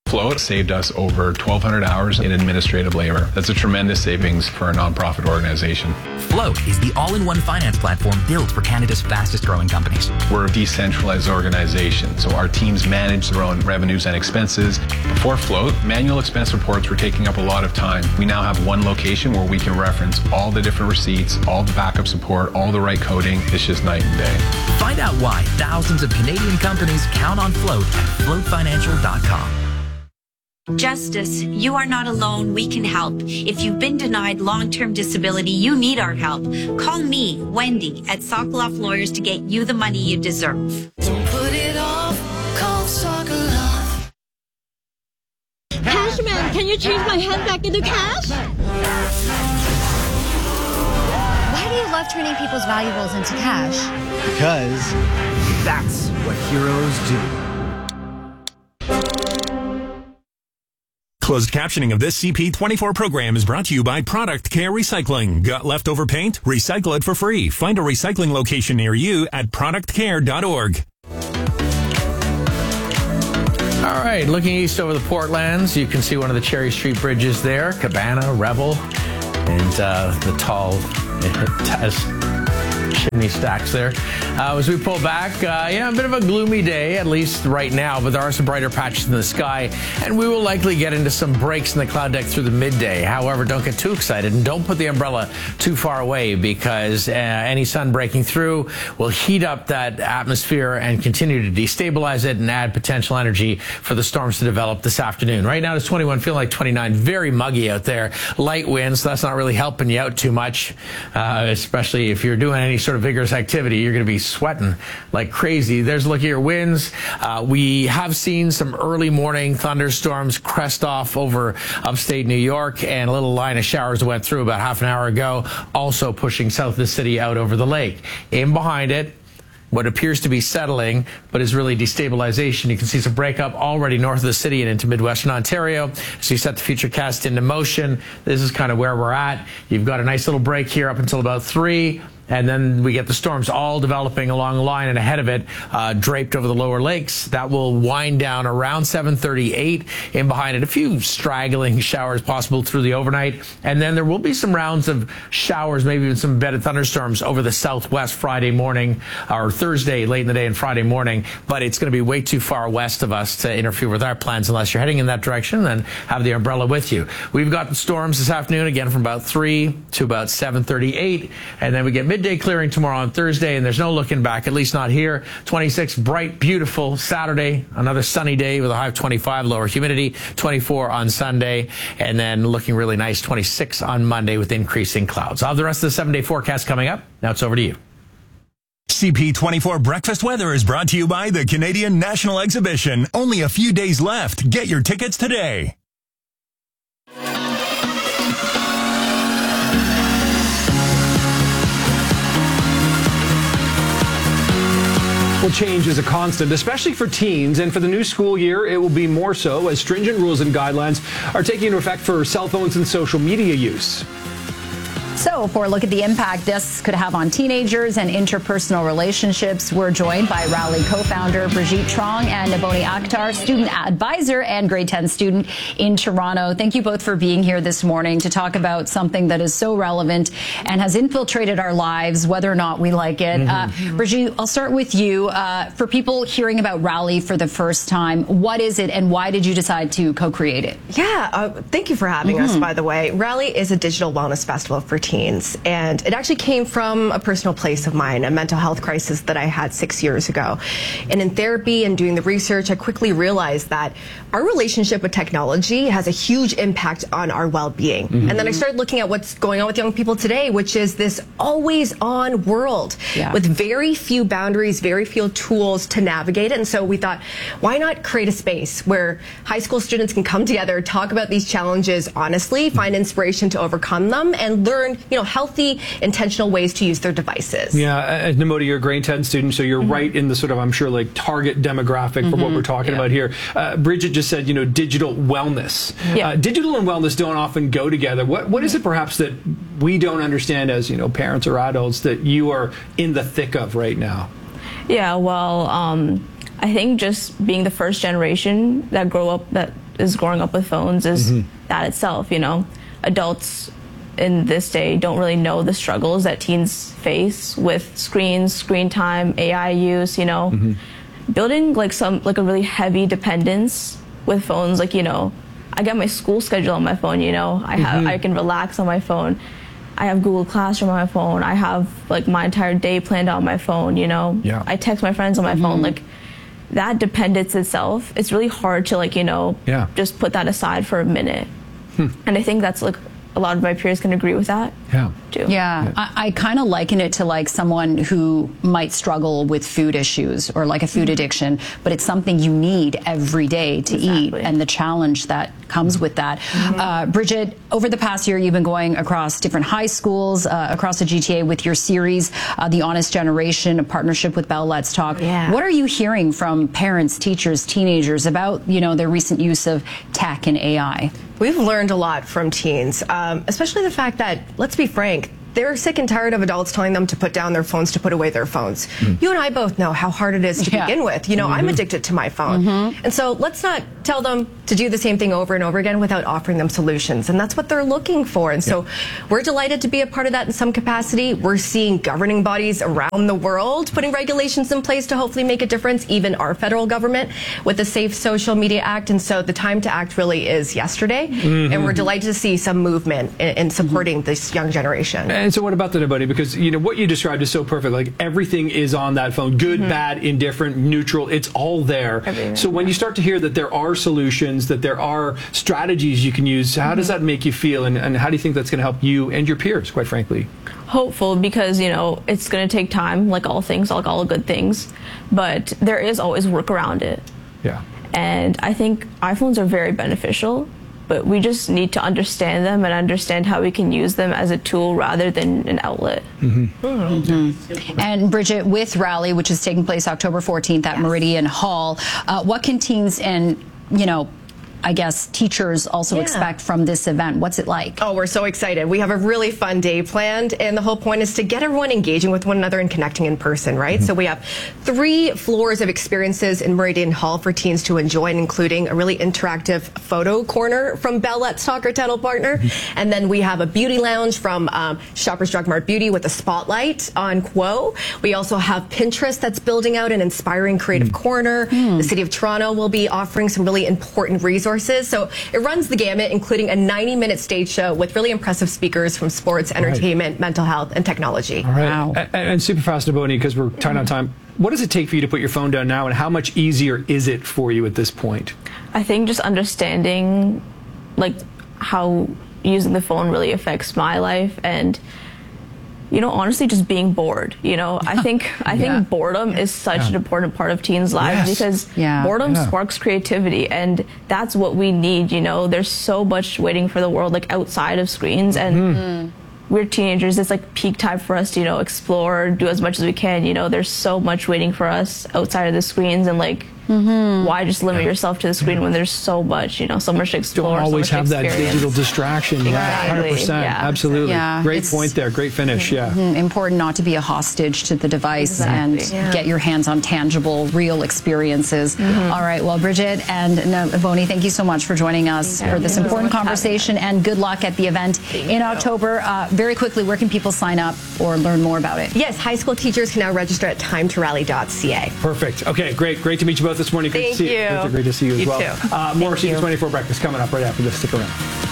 Float saved us over 1,200 hours in administrative labor. That's a tremendous savings for a nonprofit organization. Float is the all-in-one finance platform built for Canada's fastest growing companies. We're a decentralized organization, so our teams manage their own revenues and expenses. Before Float, manual expense reports were taking up a lot of time. We now have one location where we can reference all the different receipts, all the backup support, all the right coding. It's just night and day. Find out why thousands of Canadian companies count on Float at floatfinancial.com. Justice, you are not alone. We can help. If you've been denied long-term disability, you need our help. Call me, Wendy, at Sokoloff Lawyers to get you the money you deserve. Don't put it off. Call Sokoloff. Cashman, can you change my hand back into cash? Why do you love turning people's valuables into cash? Because that's what heroes do. Closed captioning of this CP24 program is brought to you by Product Care Recycling. Got leftover paint? Recycle it for free. Find a recycling location near you at productcare.org. All right, looking east over the Portlands, you can see one of the Cherry Street bridges there, Cabana, Rebel, and the tall chimney stacks there. As we pull back, a bit of a gloomy day, at least right now, but there are some brighter patches in the sky, and we will likely get into some breaks in the cloud deck through the midday. However, don't get too excited, and don't put the umbrella too far away, because any sun breaking through will heat up that atmosphere and continue to destabilize it and add potential energy for the storms to develop this afternoon. Right now it's 21, feeling like 29, very muggy out there. Light winds, so that's not really helping you out too much, especially if you're doing any sort of vigorous activity. You're going to be sweating like crazy. There's a look at your winds. We have seen some early morning thunderstorms crest off over upstate New York, and a little line of showers that went through about half an hour ago, also pushing south of the city out over the lake. In behind it, what appears to be settling, but is really destabilization. You can see some breakup already north of the city and into Midwestern Ontario. So you set the futurecast into motion. This is kind of where we're at. You've got a nice little break here up until about 3. And then we get the storms all developing along the line, and ahead of it, draped over the lower lakes. That will wind down around 7:38. In behind it, a few straggling showers possible through the overnight. And then there will be some rounds of showers, maybe even some embedded thunderstorms over the southwest Friday morning, or Thursday late in the day and Friday morning. But it's going to be way too far west of us to interfere with our plans unless you're heading in that direction, then have the umbrella with you. We've got the storms this afternoon, again, from about 3 to about 7:38. And then we get midday clearing tomorrow on Thursday, and there's no looking back, at least not here. 26, bright, beautiful Saturday, another sunny day with a high of 25, lower humidity, 24 on Sunday, and then looking really nice, 26 on Monday with increasing clouds. I'll have the rest of the 7-day forecast coming up. Now it's over to you. CP24 Breakfast Weather is brought to you by the Canadian National Exhibition. Only a few days left. Get your tickets today. Well, change is a constant, especially for teens, and for the new school year, it will be more so as stringent rules and guidelines are taking into effect for cell phones and social media use. So for a look at the impact this could have on teenagers and interpersonal relationships, we're joined by Rally co-founder Brigitte Trong and Naboni Akhtar, student advisor and grade 10 student in Toronto. Thank you both for being here this morning to talk about something that is so relevant and has infiltrated our lives, whether or not we like it. Brigitte, I'll start with you. For people hearing about Rally for the first time, what is it and why did you decide to co-create it? Yeah, thank you for having us, by the way. Rally is a digital wellness festival for teens, and it actually came from a personal place of mine, a mental health crisis that I had 6 years ago. And in therapy and doing the research, I quickly realized that our relationship with technology has a huge impact on our well-being. And then I started looking at what's going on with young people today, which is this always-on world with very few boundaries, very few tools to navigate it. And so we thought, why not create a space where high school students can come together, talk about these challenges honestly, find inspiration to overcome them, and learn, healthy, intentional ways to use their devices. Yeah, Naboni, you're a grade 10 student, so you're right in the sort of, I'm sure, like target demographic for what we're talking about here. Bridget just said, digital wellness. Digital and wellness don't often go together. What is it perhaps that we don't understand as, parents or adults that you are in the thick of right now? Yeah, well, I think just being the first generation that grew up is growing up with phones is that itself, you know. Adults in this day don't really know the struggles that teens face with screens, screen time, AI use, you know. Building like a really heavy dependence with phones, like, you know, I got my school schedule on my phone, you know. I can relax on my phone. I have Google Classroom on my phone. I have like my entire day planned on my phone, you know. I text my friends on my phone. Like, that dependence itself, it's really hard to, like, you know, just put that aside for a minute. And I think that's like a lot of my peers can agree with that. Too. I kind of liken it to like someone who might struggle with food issues or like a food addiction, but it's something you need every day to eat, and the challenge that comes with that. Bridget, over the past year, you've been going across different high schools across the GTA with your series, The Honest Generation, a partnership with Bell Let's Talk. What are you hearing from parents, teachers, teenagers about, you know, their recent use of tech and AI? We've learned a lot from teens, especially the fact that, let's be frank, they're sick and tired of adults telling them to put down their phones, to put away their phones. You and I both know how hard it is to begin with. You know, I'm addicted to my phone. And so let's not tell them to do the same thing over and over again without offering them solutions. And that's what they're looking for. And so we're delighted to be a part of that in some capacity. We're seeing governing bodies around the world putting regulations in place to hopefully make a difference, even our federal government with the Safe Social Media Act. And so the time to act really is yesterday. And we're delighted to see some movement in supporting this young generation. And so what about that, buddy? Because, you know, what you described is so perfect. Like, everything is on that phone. Good, bad, indifferent, neutral. It's all there. So when you start to hear that there are solutions, that there are strategies you can use, how does that make you feel? And how do you think that's going to help you and your peers, quite frankly? Hopeful, because, you know, it's going to take time, like all things, like all good things. But there is always work around it. And I think iPhones are very beneficial, but we just need to understand them and understand how we can use them as a tool rather than an outlet. And Bridget, with Rally, which is taking place October 14th at Meridian Hall, what can teens and, you know, I guess teachers also expect from this event? What's it like? Oh, we're so excited. We have a really fun day planned, and the whole point is to get everyone engaging with one another and connecting in person, right? So we have 3 floors of experiences in Meridian Hall for teens to enjoy, including a really interactive photo corner from Bell Let's Talk, our title partner. And then we have a beauty lounge from Shoppers Drug Mart Beauty with a spotlight on Quo. We also have Pinterest that's building out an inspiring creative corner. The City of Toronto will be offering some really important resources. So it runs the gamut, including a 90-minute stage show with really impressive speakers from sports, entertainment, mental health, and technology. Wow. And super fast, Naboni, because we're tight on time. What does it take for you to put your phone down now, and how much easier is it for you at this point? I think just understanding, like, how using the phone really affects my life, and, you know, honestly, just being bored. You know, I think boredom is such an important part of teens' lives because boredom sparks creativity, and that's what we need. You know, there's so much waiting for the world, like, outside of screens, and we're teenagers. It's like peak time for us to, you know, explore, do as much as we can. You know, there's so much waiting for us outside of the screens, and like, why just limit yourself to the screen when there's so much, you know, so much to explore. Don't always so much have that experience. digital distraction. Exactly. 100%. Absolutely. Great point there. Great finish. Important not to be a hostage to the device and get your hands on tangible, real experiences. All right. Well, Bridget and Naboni, thank you so much for joining us for this important conversation, and good luck at the event in October. Very quickly, where can people sign up or learn more about it? Yes, high school teachers can now register at timetorally.ca. Perfect. Okay, great. Great to meet you both this morning. Great to see you. Great to see you as well. More CP24 breakfast coming up right after this. Stick around.